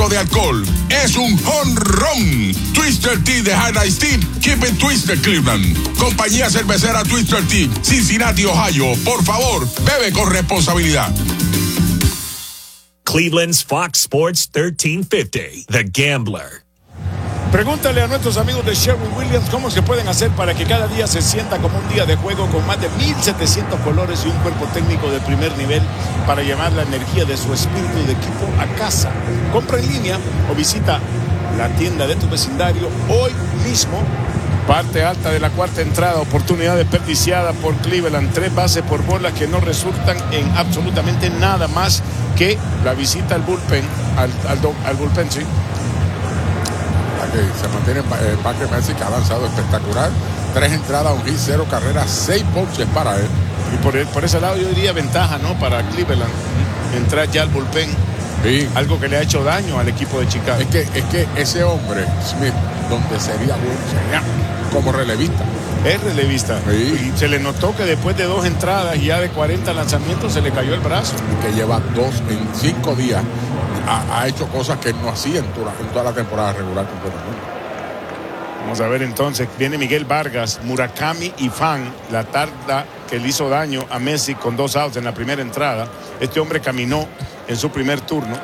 exceso de alcohol. Es un jonrón. Twister Tea de Highlight Tea. Keep it Twister, Cleveland. Compañía cervecera Twister Tea, Cincinnati, Ohio. Por favor, bebe con responsabilidad. Cleveland's Fox Sports 1350, The Gambler. Pregúntale a nuestros amigos de Sherwin-Williams cómo se pueden hacer para que cada día se sienta como un día de juego con más de 1,700 colores y un cuerpo técnico de primer nivel para llevar la energía de su espíritu de equipo a casa. Compra en línea o visita la tienda de tu vecindario hoy mismo. Parte alta de la cuarta entrada, oportunidad desperdiciada por Cleveland. 3 bases por bola que no resultan en absolutamente nada más que la visita al bullpen, al bullpen, sí. Que se mantiene Parker Messick, que ha lanzado espectacular. 3 entradas, un hit, 0 carreras, 6 ponches para él. Y por ese lado yo diría ventaja, ¿no? Para Cleveland entrar ya al bullpen. Sí. Algo que le ha hecho daño al equipo de Chicago. Es que ese hombre, Smith, donde sería como relevista. Es relevista. Sí. Y se le notó que después de 2 entradas y ya de 40 lanzamientos se le cayó el brazo. Y que lleva 2 en 5 días. Ha hecho cosas que no hacía en toda la temporada regular completamente. Vamos a ver entonces, viene Miguel Vargas, Murakami y Fan, la tarda que le hizo daño a Messi con 2 outs en la primera entrada. Este hombre caminó en su primer turno.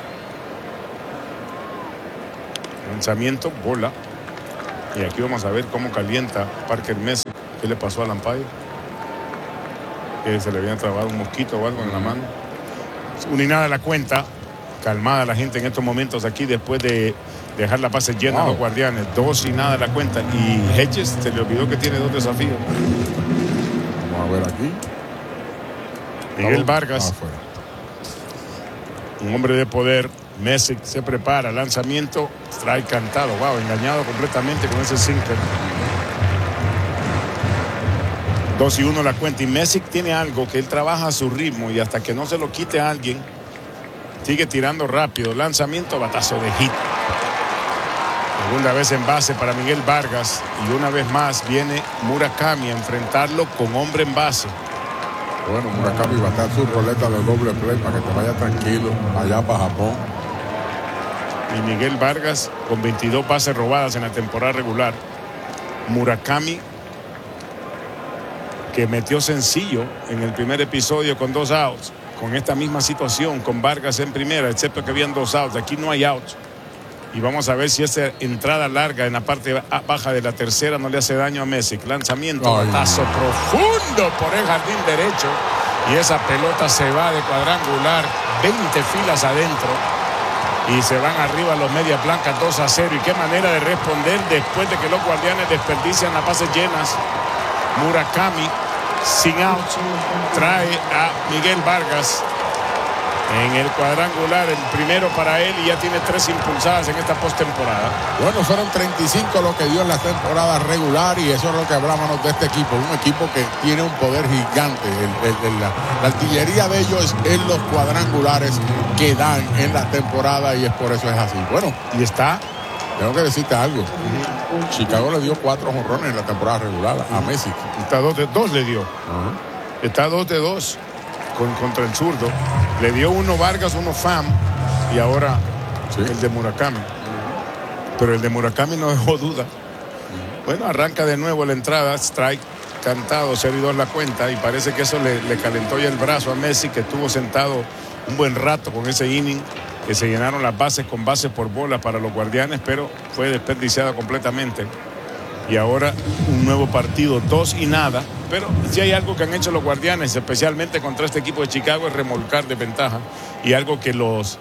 Lanzamiento, bola. Y aquí vamos a ver cómo calienta Parker Messick. ¿Qué le pasó al umpire? Que se le había trabado un mosquito o algo en la mano. 1-0 la cuenta. Calmada la gente en estos momentos aquí después de dejar la base llena a los Guardianes. 2-0 la cuenta. Y Hedges se le olvidó que tiene 2 desafíos. Vamos a ver aquí. Miguel Vargas. Un hombre de poder. Messick se prepara. Lanzamiento. Strike cantado. Wow, engañado completamente con ese sinker. 2-1 la cuenta. Y Messick tiene algo que él trabaja a su ritmo y hasta que no se lo quite a alguien, sigue tirando rápido. Lanzamiento, batazo de hit. Segunda vez en base para Miguel Vargas. Y una vez más viene Murakami a enfrentarlo con hombre en base. Bueno, Murakami va a estar su roleta de doble play para que te vaya tranquilo allá para Japón. Y Miguel Vargas con 22 bases robadas en la temporada regular. Murakami, que metió sencillo en el primer episodio con 2 outs. Con esta misma situación, con Vargas en primera, excepto que habían 2 outs. Aquí no hay outs. Y vamos a ver si esa entrada larga en la parte baja de la tercera no le hace daño a Messick. Lanzamiento, batazo profundo por el jardín derecho. Y esa pelota se va de cuadrangular, 20 filas adentro. Y se van arriba los medias blancas 2-0. Y qué manera de responder después de que los Guardianes desperdician las bases llenas. Murakami, sin outs, trae a Miguel Vargas en el cuadrangular, el primero para él, y ya tiene 3 impulsadas en esta postemporada. Bueno, fueron 35 lo que dio en la temporada regular, y eso es lo que hablábamos de este equipo. Un equipo que tiene un poder gigante. La artillería de ellos es en los cuadrangulares que dan en la temporada, y es por eso es así. Bueno, y está. Tengo que decirte algo. Chicago le dio 4 jonrones en la temporada regular a Messi. Está 2-2 le dio. Está 2-2 contra el zurdo. Le dio 1 Vargas, 1 Pham, y ahora el de Murakami. Pero el de Murakami no dejó duda. Bueno, arranca de nuevo la entrada. Strike cantado, 0-2 la cuenta. Y parece que eso le calentó ya el brazo a Messi, que estuvo sentado un buen rato con ese inning, que se llenaron las bases con bases por bola para los Guardianes, pero fue desperdiciada completamente. Y ahora un nuevo partido, 2-0. Pero si hay algo que han hecho los Guardianes, especialmente contra este equipo de Chicago, es remolcar de ventaja. Y algo que los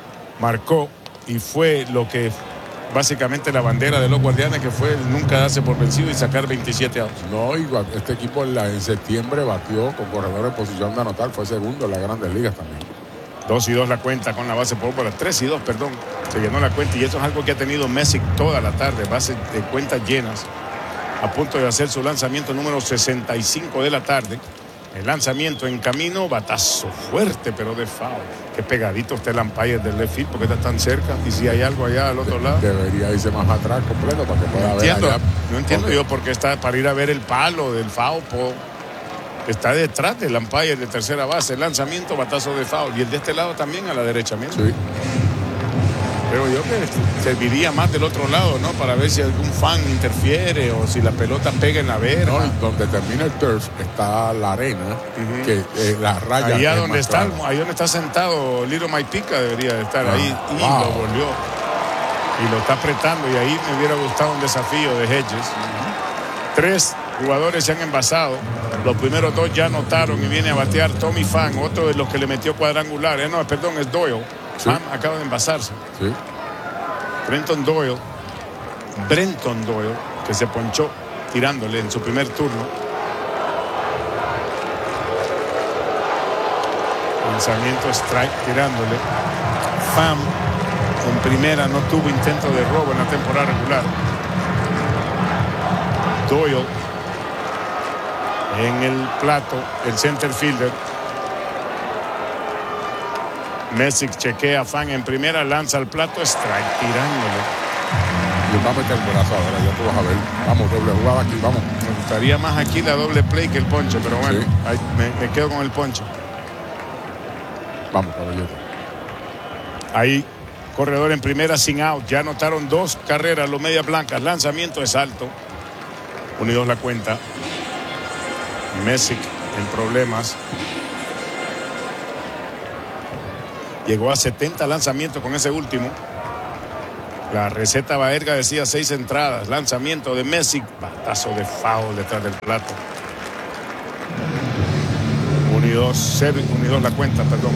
marcó y fue lo que básicamente la bandera de los Guardianes, que fue nunca darse por vencido y sacar 27 outs. No, igual este equipo en septiembre batió con corredores en posición de anotar, fue segundo en las Grandes Ligas también. 2-2 la cuenta con la base por bola. 3-2, perdón. Se llenó la cuenta, y eso es algo que ha tenido Messick toda la tarde. Bases de cuentas llenas. A punto de hacer su lanzamiento número 65 de la tarde. El lanzamiento en camino. Batazo fuerte, pero de foul. Qué pegadito está el umpire del left field, porque está tan cerca. Y si hay algo allá al otro lado. Debería irse más atrás completo para que pueda ver allá. No entiendo yo por qué está para ir a ver el palo del foul. Está detrás del umpire de tercera base. Lanzamiento, batazo de foul. Y el de este lado también a la derecha. Mira. Sí. Creo yo que serviría más del otro lado, ¿no? Para ver si algún fan interfiere o si la pelota pega en la verja. No, y donde termina el turf está la arena, que la raya. Allá es donde más está, clara. ahí donde está sentado Little Mike Pica debería de estar ahí y wow. lo volvió. Y lo está apretando y ahí me hubiera gustado un desafío de Hedges. 3 jugadores se han envasado. Los primeros 2 ya anotaron y viene a batear Tommy Pham, otro de los que le metió cuadrangular. No, perdón, es Doyle. Sí. Pham acaba de envasarse. Sí. Brenton Doyle, que se ponchó tirándole en su primer turno. Lanzamiento strike tirándole. Pham en primera no tuvo intento de robo en la temporada regular. Doyle en el plato, el center fielder. Messick chequea a Pham en primera, lanza al plato, strike tirándole. Y va a meter el brazo ahora, ya tú vas a ver. Vamos, doble jugada aquí, vamos. Me gustaría más aquí la doble play que el ponche, pero bueno, Sí. ahí me quedo con el ponche. Vamos, caballero. Ahí, corredor en primera sin out. Ya anotaron 2 carreras los medias blancas. Lanzamiento es alto. 1-2 la cuenta. Messick en problemas. Llegó a 70 lanzamientos con ese último. La receta Baerga decía 6 entradas. Lanzamiento de Messick. Batazo de foul detrás del plato. 1-2 la cuenta, perdón.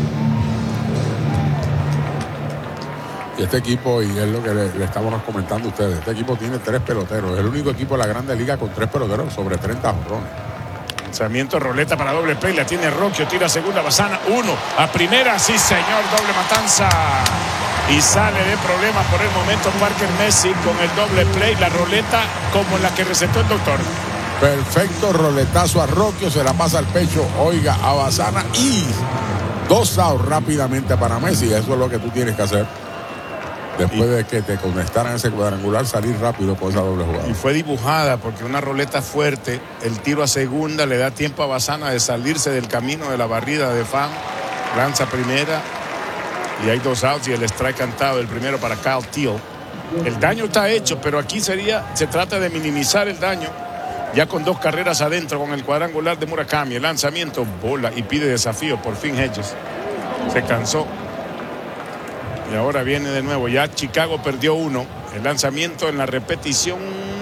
Y este equipo, y es lo que le estábamos comentando a ustedes, este equipo tiene 3 peloteros. Es el único equipo de la Grande Liga con 3 peloteros sobre 30 jonrones. Lanzamiento, roleta para doble play, la tiene Rocchio, tira segunda, Bassana, 1 a primera, sí señor, doble matanza. Y sale de problemas por el momento Parker Messick con el doble play, la roleta como la que recetó el doctor. Perfecto roletazo a Rocchio, se la pasa al pecho, oiga, a Bassana y 2 outs rápidamente para Messi. Eso es lo que tú tienes que hacer. Después de que te conectaran ese cuadrangular, salir rápido por esa doble jugada. Y fue dibujada porque una roleta fuerte, el tiro a segunda le da tiempo a Bassana de salirse del camino de la barrida de Pham. Lanza primera y hay 2 outs y el strike cantado, el primero para Kyle Teel. El daño está hecho, pero aquí se trata de minimizar el daño. Ya con 2 carreras adentro con el cuadrangular de Murakami. El lanzamiento, bola y pide desafío. Por fin Hedges se cansó. Y ahora viene de nuevo. Ya Chicago perdió 1. El lanzamiento en la repetición.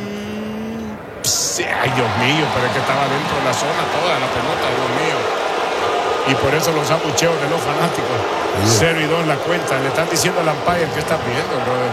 Ay, Dios mío, pero es que estaba dentro de la zona toda la pelota, Dios mío. Y por eso los abucheos de los fanáticos. 0-2 la cuenta. Le están diciendo al umpire que está viendo, brother.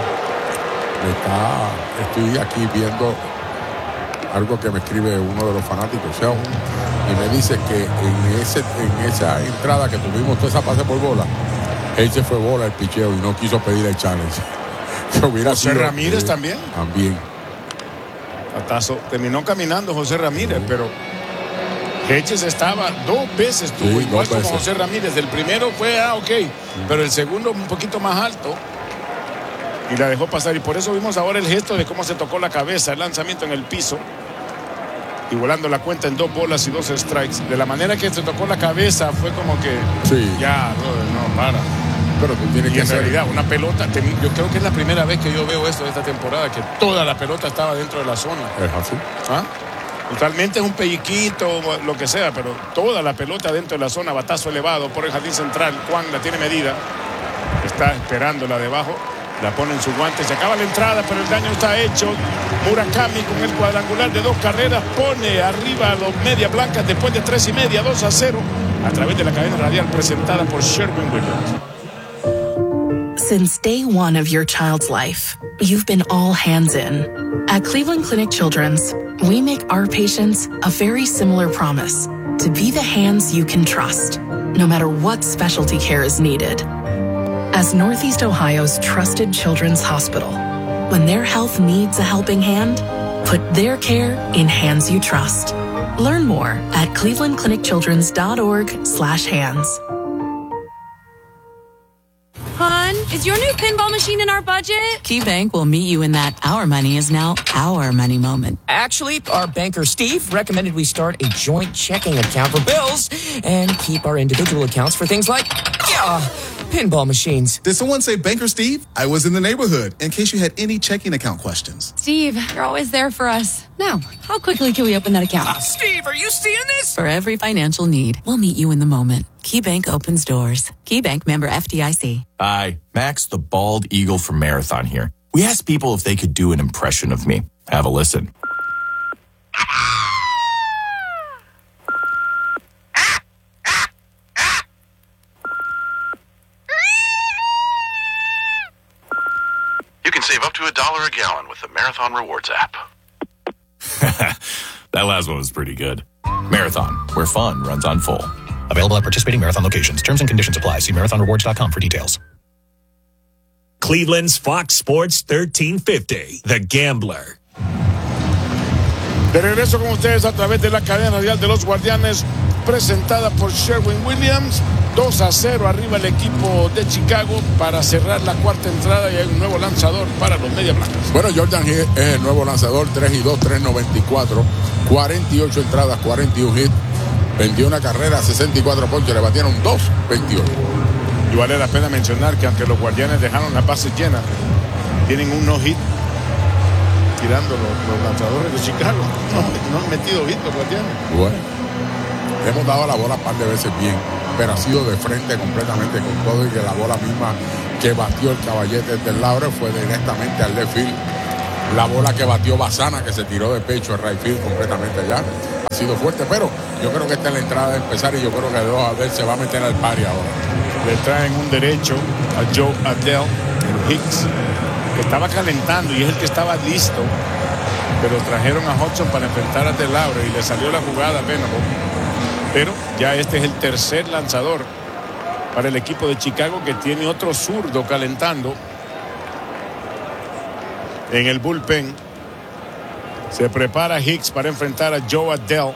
Estoy aquí viendo algo que me escribe uno de los fanáticos, Sean, y me dice que en esa entrada que tuvimos toda esa pase por bola, él se fue bola el picheo y no quiso pedir el challenge. José Ramírez también. También. Patazo. Terminó caminando José Ramírez, pero Hedges estaba 2 veces, tuvo Sí, igual 2 como veces. José Ramírez. El primero fue, ok, pero el segundo un poquito más alto. Y la dejó pasar. Y por eso vimos ahora el gesto de cómo se tocó la cabeza, el lanzamiento en el piso. Y volando la cuenta en 2 bolas y 2 strikes. De la manera que se tocó la cabeza fue como que Sí. ya, no, para. Pero tú tienes Y que en ser. realidad una pelota, yo creo que es la primera vez que yo veo esto de esta temporada, que toda la pelota estaba dentro de la zona. Es así. ¿Ah? Totalmente es un pelliquito, lo que sea, pero toda la pelota dentro de la zona, batazo elevado por el jardín central. Juan la tiene medida, está esperándola debajo, la pone en su guante, se acaba la entrada, pero el daño está hecho. Murakami con el cuadrangular de 2 carreras pone arriba a los medias blancas después de 3.5, 2-0, a través de la cadena radial presentada por Sherwin Williams. Since day one of your child's life, you've been all hands in. At Cleveland Clinic Children's, we make our patients a very similar promise to be the hands you can trust, no matter what specialty care is needed. As Northeast Ohio's trusted children's hospital, when their health needs a helping hand, put their care in hands you trust. Learn more at clevelandclinicchildrens.org/hands. Hon, is your new pinball machine in our budget? KeyBank will meet you in that our money is now our money moment. Actually, our banker Steve recommended we start a joint checking account for bills and keep our individual accounts for things like Pinball machines. Did someone say Banker Steve? I was in the neighborhood, in case you had any checking account questions. Steve, you're always there for us. Now, how quickly can we open that account? Steve, are you seeing this? For every financial need, we'll meet you in the moment. KeyBank opens doors. KeyBank, member FDIC. Hi, Max the Bald Eagle from Marathon here. We asked people if they could do an impression of me. Have a listen. You can save up to $1 a gallon with the Marathon Rewards app. That last one was pretty good. Marathon, where fun runs on full. Available at participating Marathon locations. Terms and conditions apply. See marathonrewards.com for details. Cleveland's Fox Sports 1350, The Gambler. De regreso con ustedes a través de la cadena radial de los Guardianes, presentada por Sherwin-Williams. 2-0 arriba el equipo de Chicago para cerrar la cuarta entrada y hay un nuevo lanzador para los Media Blancas. Bueno, Jordan Hicks es el nuevo lanzador, 3-2, 3.94, 48 entradas, 41 hits, 21 carreras, 64 ponches, le batieron 2.28. Y vale la pena mencionar que aunque los Guardianes dejaron las bases llenas, tienen un no-hit tirando los lanzadores de Chicago. No han metido hit los Guardianes. Bueno, hemos dado la bola un par de veces bien, pero ha sido de frente completamente con todo y que la bola misma que batió el Caballete del Laure fue directamente al left field. La bola que batió Bazana, que se tiró de pecho al right field completamente allá, ha sido fuerte, pero yo creo que esta es la entrada de empezar y yo creo que Adell se va a meter al pari ahora. Le traen un derecho a Joe Adell, el Hicks, que estaba calentando y es el que estaba listo, pero trajeron a Hudson para enfrentar a Del Laure y le salió la jugada apenas. Pero ya este es el tercer lanzador para el equipo de Chicago, que tiene otro zurdo calentando en el bullpen. Se prepara Hicks para enfrentar a Joe Adell.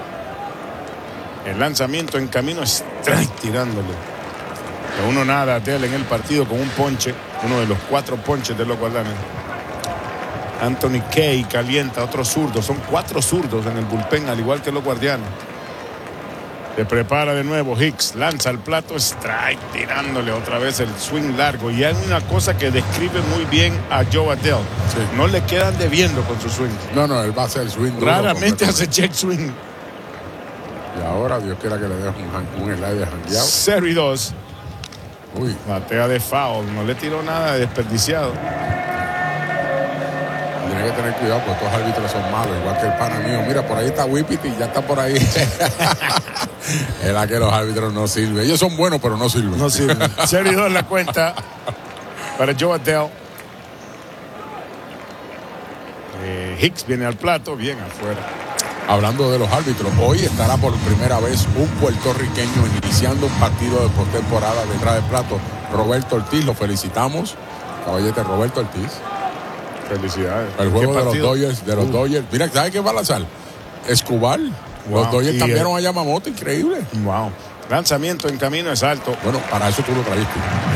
El lanzamiento en camino, strike tirándole. De 1-0 Adell en el partido con un ponche, uno de los 4 ponches de los Guardianes. Anthony Kay calienta, otro zurdo. Son 4 zurdos en el bullpen, al igual que los Guardianes. Se prepara de nuevo Hicks, lanza el plato, strike, tirándole otra vez el swing largo. Y hay una cosa que describe muy bien a Joe Adell. Sí. No le quedan debiendo con su swing. No, él va a hacer swing duro. Raramente hace check swing. Y ahora Dios quiera que le dé un slider jangueado. 0-2. Uy. Batea de foul, no le tiró nada de desperdiciado. Tiene que tener cuidado porque estos árbitros son malos, igual que el pana mío. Mira, por ahí está Whippity, ya está por ahí. Era que los árbitros no sirven. Ellos son buenos, pero no sirven. No sirven. 0-2 la cuenta para Joe Adell. Hicks viene al plato, bien afuera. Hablando de los árbitros, hoy estará por primera vez un puertorriqueño iniciando un partido de postemporada detrás del plato. Roberto Ortiz, lo felicitamos. Caballete Roberto Ortiz. Felicidades. El juego de los Dodgers. Mira, ¿sabes qué va a lanzar? Escobar. Wow. Los Dodgers cambiaron a Yamamoto, increíble. Wow. Lanzamiento en camino es alto. Bueno, para eso tú lo trajiste.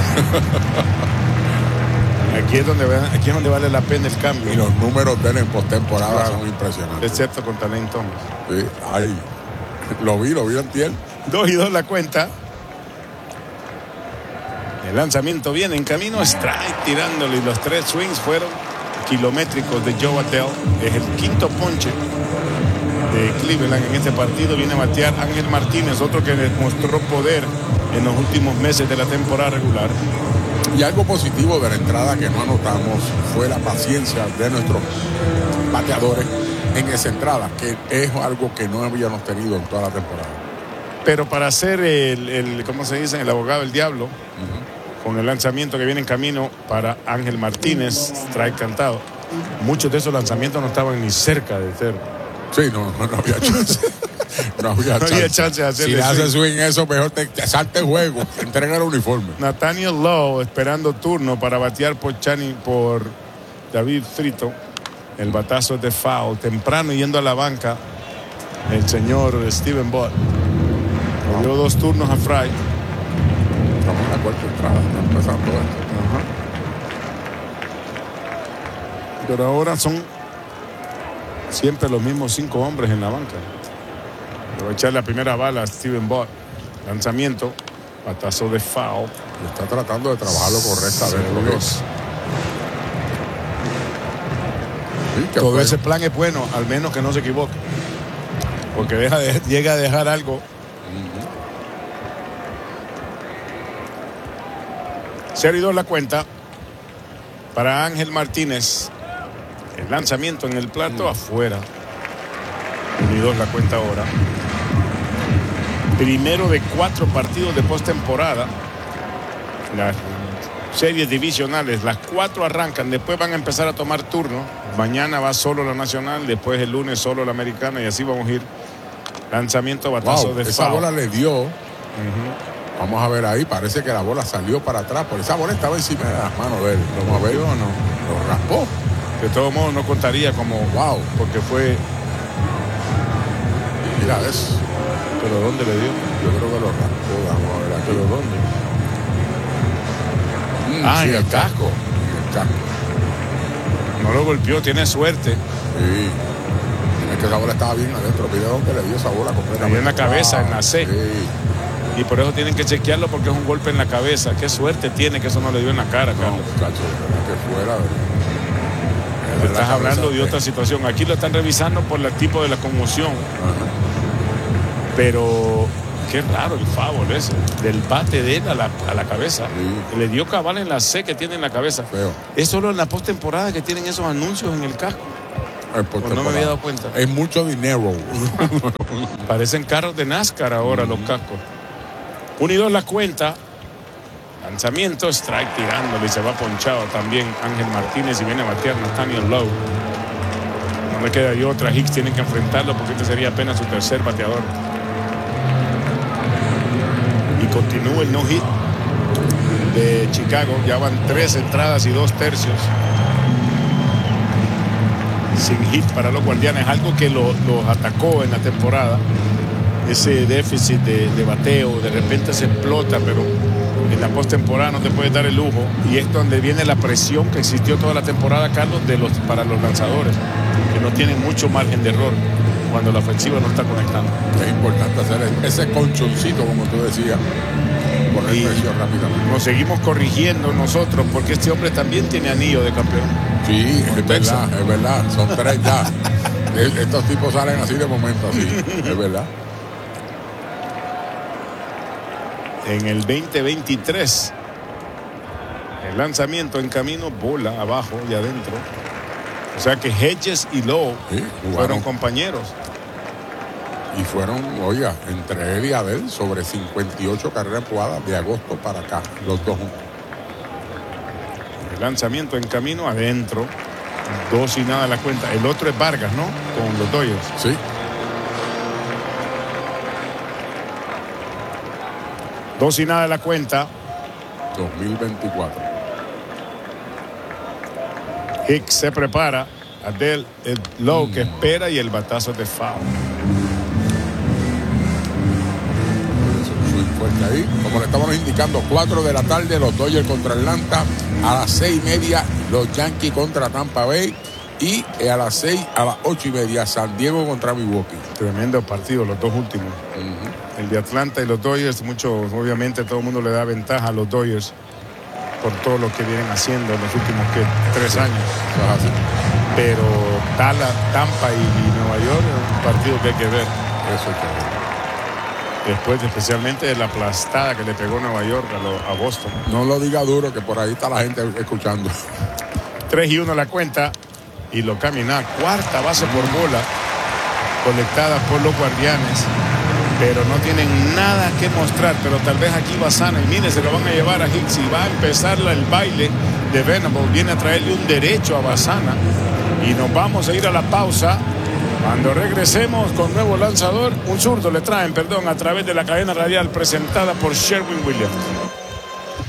Aquí es donde vale la pena el cambio. Y los números de él en postemporada son impresionantes. Excepto con Lane Thomas. Sí, ahí. Lo vi antier. 2-2 la cuenta. El lanzamiento viene en camino, strike tirándole, y los 3 swings fueron kilométricos de Joe Adell. Es el 5º ponche de Cleveland en este partido. Viene a batear Ángel Martínez, otro que demostró poder en los últimos meses de la temporada regular. Y algo positivo de la entrada que no anotamos fue la paciencia de nuestros bateadores en esa entrada, que es algo que no habíamos tenido en toda la temporada. Pero para ser ¿cómo se dice? El abogado del diablo, con el lanzamiento que viene en camino para Ángel Martínez, strike cantado. Muchos de esos lanzamientos no estaban ni cerca de ser. Sí, no había chance. No había chance de hacer. Si le haces swing eso, mejor te salte el juego, entrega el uniforme. Nathaniel Lowe esperando turno para batear por David Frito. El batazo es de foul. Temprano yendo a la banca el señor Steven Bott. Le dio 2 turnos a Fry. Estamos en la cuarta entrada, está empezando esto. Pero ahora son siempre los mismos 5 hombres en la banca. Le va a echar la primera bala a Steven Bott. Lanzamiento, batazo de foul. Está tratando de trabajarlo correctamente. Todo ese plan es bueno, al menos que no se equivoque. Porque llega a dejar algo. 0-2 la cuenta para Ángel Martínez. El lanzamiento en el plato afuera. 1-2 la cuenta ahora. Primero de 4 partidos de postemporada. Las series divisionales, las 4 arrancan, después van a empezar a tomar turno. Mañana va solo la nacional, después el lunes solo la americana, y así vamos a ir. Lanzamiento, batazo de esa foul. bola le dio. Vamos a ver ahí, parece que la bola salió para atrás, pero esa bola estaba encima de las manos de él. Vamos a ver, o no, lo raspó. De todos modos no contaría como wow, porque fue. Mira eso. ¿Pero dónde le dio? Yo creo que lo raspó. Vamos a ver aquí. ¿Pero dónde? Sí, en el casco. No lo golpeó, tiene suerte. Sí. Es que esa bola estaba bien adentro. Mira dónde le dio esa bola completamente. Le dio en la cabeza, en la C. Sí. Y por eso tienen que chequearlo, porque es un golpe en la cabeza. Qué suerte tiene que eso no le dio en la cara, Carlos. Muchacho, que fuera. Estás hablando de otra situación. Aquí lo están revisando por el tipo de la conmoción. Pero qué raro el foul ese. Del bate de él a la cabeza. Sí. Le dio cabal en la C que tiene en la cabeza. Feo. Es solo en la postemporada que tienen esos anuncios en el casco. Pues no me había dado cuenta. Es mucho dinero. Parecen carros de NASCAR ahora los cascos. 1-2 la cuenta. Lanzamiento, strike tirándole y se va ponchado también Ángel Martínez y viene a batear Nathaniel Lowe. No le queda de otra. Hicks tiene que enfrentarlo porque este sería apenas su tercer bateador. Y continúa el no-hit de Chicago. Ya van 3 entradas y 2 tercios sin hit para los Guardianes. Algo que los atacó en la temporada. Ese déficit de bateo de repente se explota, pero en la postemporada no te puedes dar el lujo, y es donde viene la presión que existió toda la temporada, Carlos, para los lanzadores, que no tienen mucho margen de error cuando la ofensiva no está conectando. Es importante hacer ese colchoncito, como tú decías, poner presión rápidamente. Nos seguimos corrigiendo nosotros, porque este hombre también tiene anillo de campeón. Sí, es verdad, son 3 ya. Estos tipos salen así de momento, así, es verdad. En el 2023, el lanzamiento en camino, bola abajo y adentro. O sea que Hedges y Lowe fueron compañeros. Y fueron, oiga, entre él y Abel, sobre 58 carreras empujadas de agosto para acá, los dos juntos. El lanzamiento en camino, adentro. 2-0 la cuenta. El otro es Vargas, ¿no? Con los Dodgers. Sí. Dos y nada la cuenta. 2024. Hicks se prepara. Adel Lowe que espera, y el batazo de foul. Fuerte ahí. Como le estábamos indicando, 4 de la tarde, los Dodgers contra Atlanta. A las 6:30, los Yankees contra Tampa Bay. Y a las 8:30, San Diego contra Milwaukee. Tremendo partido, los dos últimos. El de Atlanta y los Dodgers, obviamente todo el mundo le da ventaja a los Dodgers por todo lo que vienen haciendo en los últimos 3 años. Pero Dallas, Tampa y Nueva York es un partido que hay que ver. Eso hay que ver. Después, especialmente de la aplastada que le pegó Nueva York a Boston. No lo diga duro, que por ahí está la gente escuchando. 3-1 la cuenta, y lo camina. Cuarta base por bola colectada por los Guardianes, pero no tienen nada que mostrar. Pero tal vez aquí Bassana, y mire, se lo van a llevar a Hicks y va a empezar el baile de Venable. Viene a traerle un derecho a Bassana, y nos vamos a ir a la pausa. Cuando regresemos con nuevo lanzador, un zurdo le traen, a través de la cadena radial presentada por Sherwin Williams.